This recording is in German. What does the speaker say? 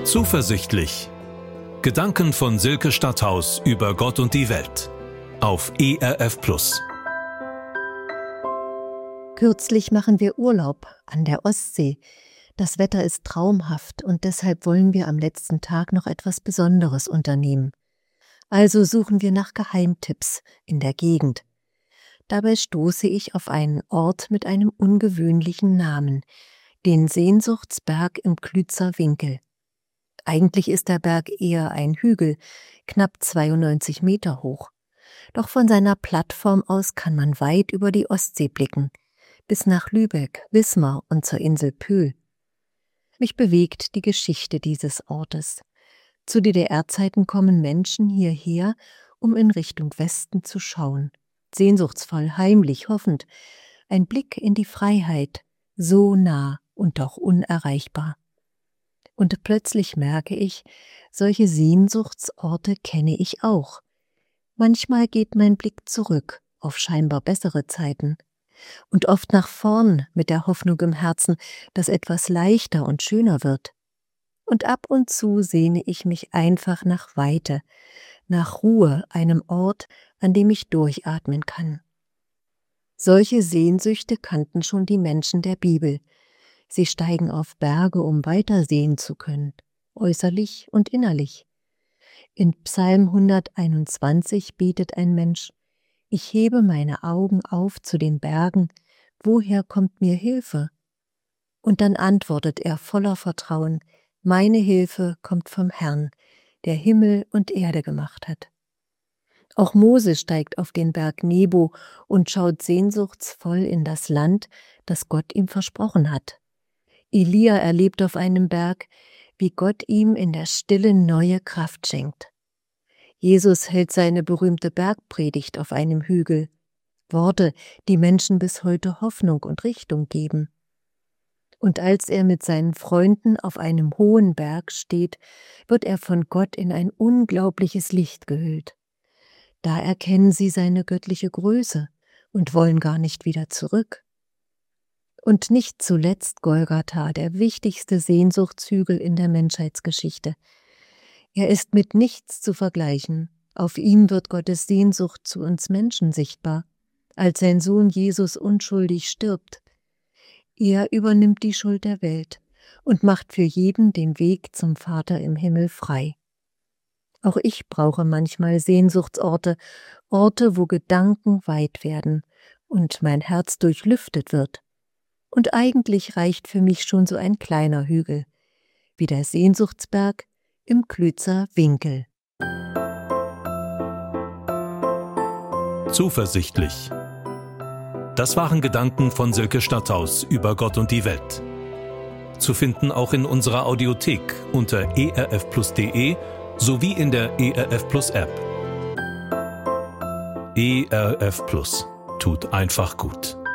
Zuversichtlich. Gedanken von Silke Stadthaus über Gott und die Welt. Auf ERF+. Kürzlich machen wir Urlaub an der Ostsee. Das Wetter ist traumhaft und deshalb wollen wir am letzten Tag noch etwas Besonderes unternehmen. Also suchen wir nach Geheimtipps in der Gegend. Dabei stoße ich auf einen Ort mit einem ungewöhnlichen Namen, den Sehnsuchtsberg im Klützer Winkel. Eigentlich ist der Berg eher ein Hügel, knapp 92 Meter hoch. Doch von seiner Plattform aus kann man weit über die Ostsee blicken, bis nach Lübeck, Wismar und zur Insel Pöhl. Mich bewegt die Geschichte dieses Ortes. Zu DDR-Zeiten kommen Menschen hierher, um in Richtung Westen zu schauen. Sehnsuchtsvoll, heimlich, hoffend. Ein Blick in die Freiheit, so nah und doch unerreichbar. Und plötzlich merke ich, solche Sehnsuchtsorte kenne ich auch. Manchmal geht mein Blick zurück auf scheinbar bessere Zeiten und oft nach vorn mit der Hoffnung im Herzen, dass etwas leichter und schöner wird. Und ab und zu sehne ich mich einfach nach Weite, nach Ruhe, einem Ort, an dem ich durchatmen kann. Solche Sehnsüchte kannten schon die Menschen der Bibel. Sie steigen auf Berge, um weiter sehen zu können, äußerlich und innerlich. In Psalm 121 betet ein Mensch: Ich hebe meine Augen auf zu den Bergen, woher kommt mir Hilfe? Und dann antwortet er voller Vertrauen: Meine Hilfe kommt vom Herrn, der Himmel und Erde gemacht hat. Auch Mose steigt auf den Berg Nebo und schaut sehnsuchtsvoll in das Land, das Gott ihm versprochen hat. Elia erlebt auf einem Berg, wie Gott ihm in der Stille neue Kraft schenkt. Jesus hält seine berühmte Bergpredigt auf einem Hügel. Worte, die Menschen bis heute Hoffnung und Richtung geben. Und als er mit seinen Freunden auf einem hohen Berg steht, wird er von Gott in ein unglaubliches Licht gehüllt. Da erkennen sie seine göttliche Größe und wollen gar nicht wieder zurück. Und nicht zuletzt Golgatha, der wichtigste Sehnsuchtshügel in der Menschheitsgeschichte. Er ist mit nichts zu vergleichen. Auf ihm wird Gottes Sehnsucht zu uns Menschen sichtbar, als sein Sohn Jesus unschuldig stirbt. Er übernimmt die Schuld der Welt und macht für jeden den Weg zum Vater im Himmel frei. Auch ich brauche manchmal Sehnsuchtsorte, Orte, wo Gedanken weit werden und mein Herz durchlüftet wird. Und eigentlich reicht für mich schon so ein kleiner Hügel, wie der Sehnsuchtsberg im Klützer Winkel. Zuversichtlich. Das waren Gedanken von Silke Stadthaus über Gott und die Welt. Zu finden auch in unserer Audiothek unter erfplus.de sowie in der ERF Plus App. ERF Plus tut einfach gut.